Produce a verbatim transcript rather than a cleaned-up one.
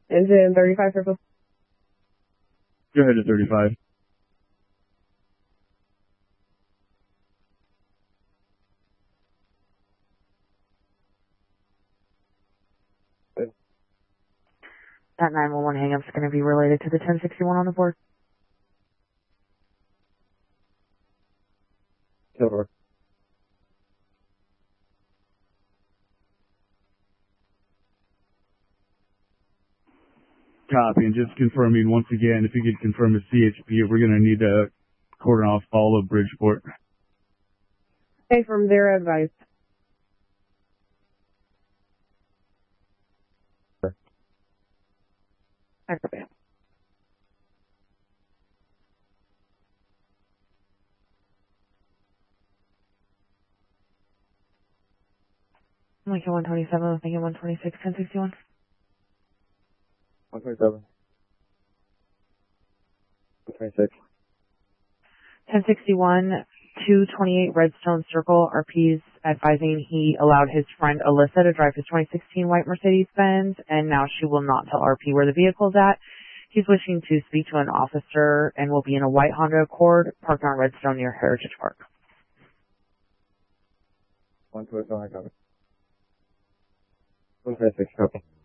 Engine thirty-five purple. Go ahead at thirty-five. That nine one one hang-up is going to be related to the ten sixty-one on the board. Over. Copy, and just confirming once again, if you could confirm a C H P, we're going to need to cordon off all of Bridgeport. Okay, from their advice. Okay. Lincoln one twenty-seven, Lincoln one twenty-six, ten sixty-one. one twenty-seven. one twenty-six. ten sixty-one, two twenty-eight Redstone Circle, R P's advising he allowed his friend Alyssa to drive his twenty sixteen white Mercedes-Benz, and now she will not tell R P where the vehicle is at. He's wishing to speak to an officer and will be in a white Honda Accord parked on Redstone near Heritage Park. one twenty-seven, I got it. one twenty-six, copy.